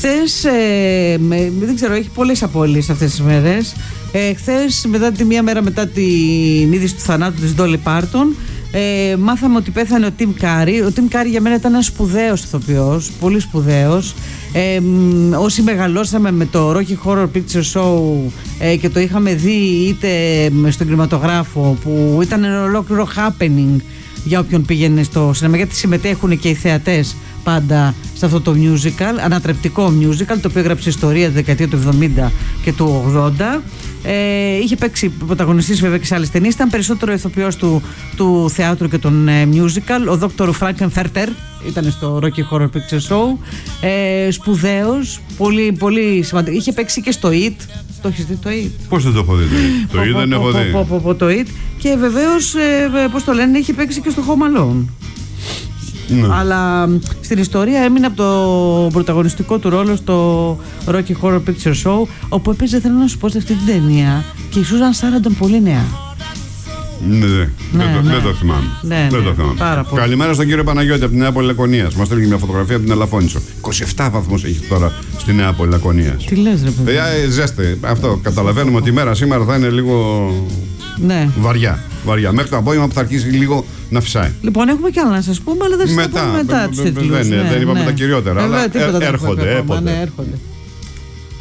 Χθες, δεν ξέρω, έχει πολλές απώλειες αυτές τις μέρες. Χθες, μία μέρα μετά την είδηση του θανάτου της Dolly Parton, μάθαμε ότι πέθανε ο Tim Curry. Ο Tim Curry για μένα ήταν ένας σπουδαίος ηθοποιός, πολύ σπουδαίος. Όσοι μεγαλώσαμε με το Rocky Horror Picture Show και το είχαμε δει είτε στον κινηματογράφο, που ήταν ένα ολόκληρο happening για όποιον πήγαινε στο σινεμά, γιατί συμμετέχουν και οι θεατές πάντα σε αυτό το musical, ανατρεπτικό musical, το οποίο έγραψε ιστορία τη δεκαετία του 70 και του 80. Είχε παίξει πρωταγωνιστής βέβαια και σε άλλες ταινίες. Ήταν περισσότερο ηθοποιός του θεάτρου και των musical. Ο Dr. Frankenfurter ήταν στο Rocky Horror Picture Show. Σπουδαίος, πολύ, πολύ σημαντικό. Είχε παίξει και στο It. Το έχεις δει το It? Πώς δεν το έχω δει το It? Δεν έχω δει. Το It. Και βεβαίως, πώς το λένε, είχε παίξει και στο Home Alone. Ναι. Αλλά στην ιστορία έμεινε από το πρωταγωνιστικό του ρόλο στο Rocky Horror Picture Show, όπου έπαιζε, θέλω να σου πω, σε αυτή την ταινία και η Susan Sarandon πολύ νέα. Δεν το θυμάμαι. Δεν το θυμάμαι. Πάρα πολύ. Καλημέρα στον κύριο Παναγιώτη από την Νέα Λακωνίας. Μας στέλνει μια φωτογραφία από την Ελαφώνησο. 27 βαθμούς έχει τώρα στη Νέα Λακωνίας. Τι λες, ρε παιδί? Ζέστε. Αυτό καταλαβαίνουμε ότι η μέρα σήμερα θα είναι λίγο βαριά. Μέχρι το απόγευμα που θα αρχίσει λίγο να φυσάει. Λοιπόν, έχουμε κι άλλα να σας πούμε, αλλά θα σας τα πούμε μετά τους τίτλους. Δεν είπαμε τα κυριότερα, αλλά έρχονται.